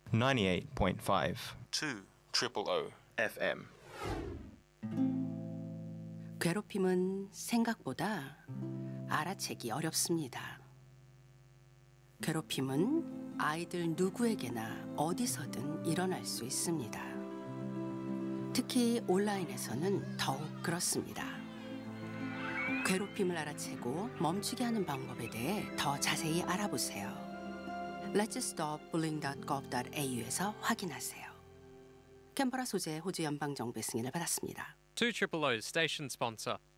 98.5 200 FM. 괴롭힘은 생각보다 알아채기 어렵습니다. 괴롭힘은 아이들 누구에게나 어디서든 일어날 수 있습니다. 특히 온라인에서는 더욱 그렇습니다. 괴롭힘을 알아채고 멈추게 하는 방법에 대해 더 자세히 알아보세요. letsstopbullying.gov.au에서 확인하세요. 캔버라 소재 호주 연방정부의 승인을 받았습니다. 200's station sponsor.